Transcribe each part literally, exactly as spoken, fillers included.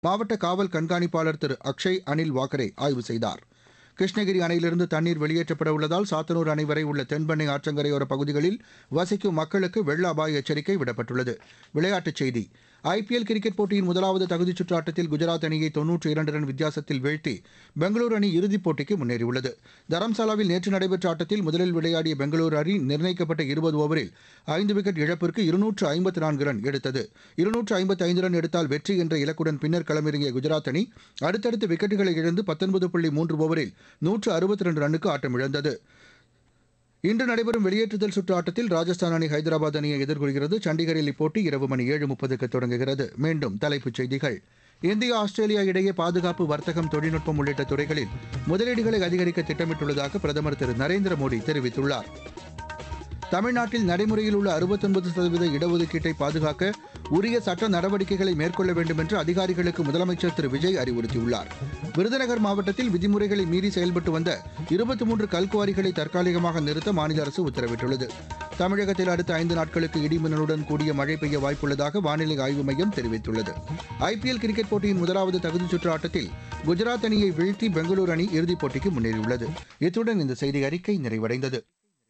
மாவட்ட காவல் கண்காணிப்பாளர் திரு அக்ஷய் அனில் வாக்கரே ஆய்வு செய்தார். கிருஷ்ணகிரி அணையிலிருந்து தண்ணீர் வெளியேற்றப்பட உள்ளதால் சாத்தனூர் அணை வரை உள்ள தென்பெண்ணை ஆற்றங்கரையோர பகுதிகளில் வசிக்கும் மக்களுக்கு வெள்ள அபாய எச்சரிக்கை விடப்பட்டுள்ளது. விளையாட்டுச் செய்தி. ஐபிஎல் கிரிக்கெட் போட்டியின் முதலாவது தகுதிச் சுற்று ஆட்டத்தில் குஜராத் அணியை தொன்னூற்று இரண்டு ரன் வித்தியாசத்தில் வீழ்த்தி பெங்களூரு அணி இறுதிப் போட்டிக்கு முன்னேறியுள்ளது. தரம்சாலாவில் நேற்று நடைபெற்ற ஆட்டத்தில் முதலில் விளையாடிய பெங்களூரு அணி நிர்ணயிக்கப்பட்ட இருபது ஓவரில் ஐந்து விக்கெட் இழப்பிற்கு இருநூற்று ஐம்பத்து நான்கு ரன் எடுத்தது. இருநூற்று ஐம்பத்து ஐந்து ரன் எடுத்தால் வெற்றி என்ற இலக்குடன் பின்னர் களமிறங்கிய குஜராத் அணி அடுத்தடுத்து விக்கெட்டுகளை இழந்து பத்தொன்பது புள்ளி மூன்று ஓவரில் நூற்று அறுபத்தி இரண்டு ரன்னுக்கு ஆட்டமிழந்தது. இன்று நடைபெறும் வெளியேற்றுதல் சுற்று ஆட்டத்தில் ராஜஸ்தான் அணி ஹைதராபாத் அணியை எதிர்கொள்கிறது. சண்டிகரில் இப்போட்டி இரவு மணி ஏழு முப்பதுக்கு தொடங்குகிறது. மீண்டும் தலைப்புச் செய்திகள். இந்தியா ஆஸ்திரேலியா இடையே பாதுகாப்பு, வர்த்தகம், தொழில்நுட்பம் உள்ளிட்ட துறைகளில் முதலீடுகளை அதிகரிக்க திட்டமிட்டுள்ளதாக பிரதமர் திரு நரேந்திர மோடி தெரிவித்துள்ளார். தமிழ்நாட்டில் நடைமுறையில் உள்ள அறுபத்தொன்பது சதவீத இடஒதுக்கீட்டை பாதுகாக்க உரிய சட்ட நடவடிக்கைகளை மேற்கொள்ள வேண்டும் என்று அதிகாரிகளுக்கு முதலமைச்சர் திரு விஜய் அறிவுறுத்தியுள்ளார். விருதுநகர் மாவட்டத்தில் விதிமுறைகளை மீறி செயல்பட்டு வந்த இருபத்தி மூன்று கல்குவாரிகளை தற்காலிகமாக நிறுத்த மாநில அரசு உத்தரவிட்டுள்ளது. தமிழகத்தில் அடுத்த ஐந்து நாட்களுக்கு இடிமின்னலுடன் கூடிய மழை பெய்ய வாய்ப்புள்ளதாக வானிலை ஆய்வு மையம் தெரிவித்துள்ளது. ஐபிஎல் கிரிக்கெட் போட்டியின் முதலாவது தகுதிச் சுற்று ஆட்டத்தில் குஜராத் அணியை வீழ்த்தி பெங்களூரு அணி இறுதிப் போட்டிக்கு முன்னேறியுள்ளது. இத்துடன் இந்த செய்தி அறிக்கை நிறைவடைந்தது.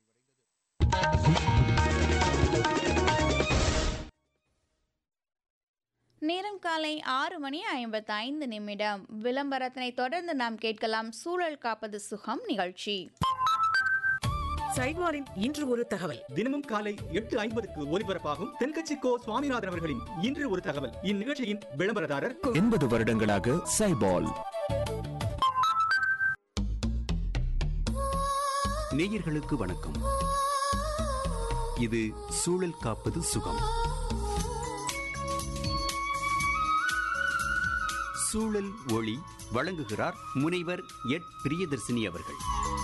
நேரம் காலை ஆறு மணி ஐம்பத்தி ஐந்து நிமிடம். விளம்பரத்தினை தொடர்ந்து நாம் கேட்கலாம் சூழல் காப்பது சுகம் நிகழ்ச்சி. சைவாரின் இன்று ஒரு தகவல். தினமும் காலை எட்டு ஐம்பதுக்கு ஒலிபரப்பாகும் தென்கட்சி கோ சுவாமிநாதன் அவர்களின் இன்று ஒரு தகவல். இந்நிகழ்ச்சியின் விளம்பரதாரர் எண்பது வருடங்களாக சைபால். நேயர்களுக்கு வணக்கம். இது சூழல் காப்பது சுகம். சூழல் ஒளி வழங்குகிறார் முனைவர் எட் பிரியதர்சினி அவர்கள்.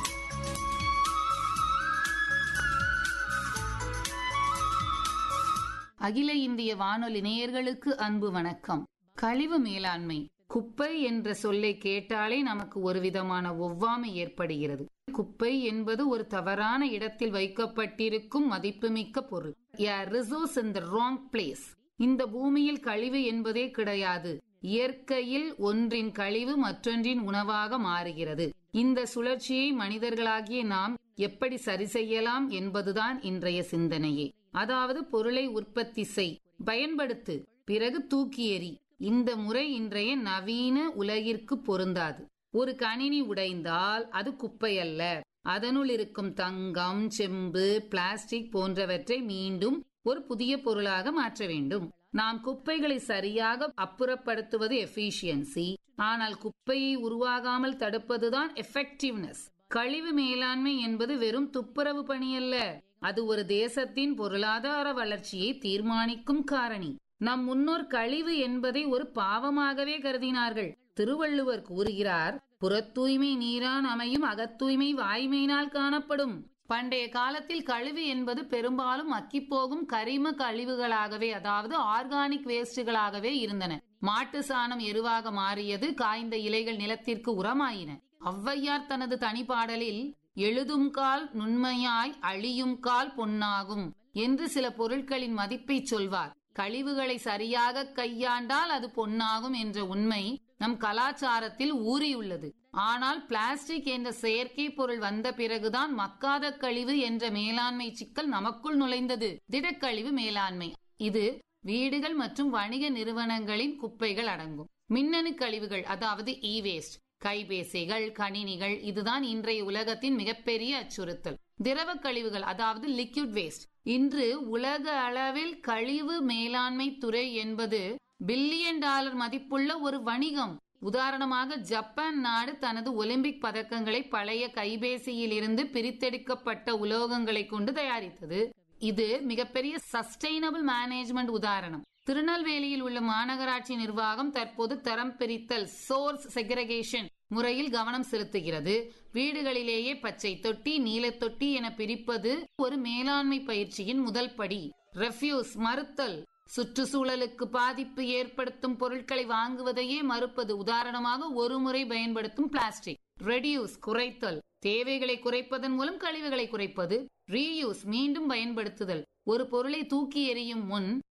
அகில இந்திய வானொலி நேயர்களுக்கு அன்பு வணக்கம். கழிவு மேலாண்மை. குப்பை என்ற சொல்லை கேட்டாலே நமக்கு ஒரு விதமான ஒவ்வாமை ஏற்படுகிறது. குப்பை என்பது ஒரு தவறான இடத்தில் வைக்கப்பட்டிருக்கும் மதிப்புமிக்க பொருள். A resource in the wrong place. இந்த பூமியில் கழிவு என்பதே கிடையாது. இயற்கையில் ஒன்றின் கழிவு மற்றொன்றின் உணவாக மாறுகிறது. இந்த சுழற்சியை மனிதர்களாகிய நாம் எப்படி சரி செய்யலாம் என்பதுதான் இன்றைய சிந்தனையே. அதாவது பொருளை உற்பத்தி செய், பயன்படுத்து, பிறகு தூக்கி எறி. இந்த முறை இன்றைய நவீன உலகிற்கு பொருந்தாது. ஒரு கணினி உடைந்தால் அது குப்பை அல்ல. அதனுள் இருக்கும் தங்கம், செம்பு, பிளாஸ்டிக் போன்றவற்றை மீண்டும் ஒரு புதிய பொருளாக மாற்ற வேண்டும். நாம் குப்பைகளை சரியாக அப்புறப்படுத்துவது எஃபிஷியன்சி. ஆனால் குப்பையை உருவாகாமல் தடுப்பதுதான் எஃபெக்டிவ்னஸ். கழிவு மேலாண்மை என்பது வெறும் துப்புரவு பணி அல்ல. அது ஒரு தேசத்தின் பொருளாதார வளர்ச்சியை தீர்மானிக்கும் காரணி. நம் முன்னோர் கழிவு என்பதை ஒரு பாவமாகவே கருதினார்கள். திருவள்ளுவர் கூறுகிறார், புறத்தூய்மை நீரான் அமையும், அகத்தூய்மை வாய்மையினால் காணப்படும். பண்டைய காலத்தில் கழிவு என்பது பெரும்பாலும் மக்கிப்போகும் கரிம கழிவுகளாகவே, அதாவது ஆர்கானிக் வேஸ்டுகளாகவே இருந்தன. மாட்டு சாணம் எருவாக மாறியது. காய்ந்த இலைகள் நிலத்திற்கு உரமாயின. ஔவையார் தனது தனிப்பாடலில் எழுதும் கால் நுண்மையாய் அழியும் கால் பொன்னாகும் என்று சில பொருட்களின் மதிப்பை சொல்வார். கழிவுகளை சரியாக கையாண்டால் அது பொன்னாகும் என்ற உண்மை நம் கலாச்சாரத்தில் ஊறியுள்ளது. ஆனால் பிளாஸ்டிக் என்ற செயற்கை பொருள் வந்த பிறகுதான் மக்காத கழிவு என்ற மேலாண்மை சிக்கல் நமக்குள் நுழைந்தது. திடக்கழிவு மேலாண்மை. இது வீடுகள் மற்றும் வணிக நிறுவனங்களின் குப்பைகள் அடங்கும். மின்னணு கழிவுகள், அதாவது இ வேஸ்ட், கைபேசிகள், கணினிகள், இதுதான் இன்றைய உலகத்தின் மிகப்பெரிய அச்சுறுத்தல். திரவ கழிவுகள், அதாவது லிக்விட் வேஸ்ட். இன்று உலக அளவில் கழிவு மேலாண்மை துறை என்பது பில்லியன் டாலர் மதிப்புள்ள ஒரு வணிகம். உதாரணமாக, ஜப்பான் நாடு தனது ஒலிம்பிக் பதக்கங்களை பழைய கைபேசியில் இருந்து பிரித்தெடுக்கப்பட்ட உலோகங்களை கொண்டு தயாரித்தது. இது மிகப்பெரிய சஸ்டைனபிள் மேனேஜ்மெண்ட் உதாரணம். திருநெல்வேலியில் உள்ள மாநகராட்சி நிர்வாகம் தற்போது தரம் பிரித்தல், சோர்ஸ் செக்ரிகேஷன் முறையில் கவனம் செலுத்துகிறது. வீடுகளிலேயே பச்சை தொட்டி, நீல தொட்டி என பிரிப்பது ஒரு மேலாண்மை பயிற்சியின் முதல் படி. ரெஃப்யூஸ், மறுத்தல். சுற்றுச்சூழலுக்கு பாதிப்பு ஏற்படுத்தும் பொருட்களை வாங்குவதையே மறுப்பது. உதாரணமாக, ஒரு முறை பயன்படுத்தும் பிளாஸ்டிக். ரெடியூஸ், குறைத்தல். தேவைகளை குறைப்பதன் மூலம் கழிவுகளை குறைப்பது. ரீயூஸ், மீண்டும் பயன்படுத்துதல். ஒரு பொருளை தூக்கி எறியும் முன்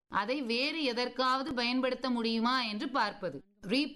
அதை வேறு எதற்காவது பயன்படுத்த முடியுமா என்று பார்ப்பது.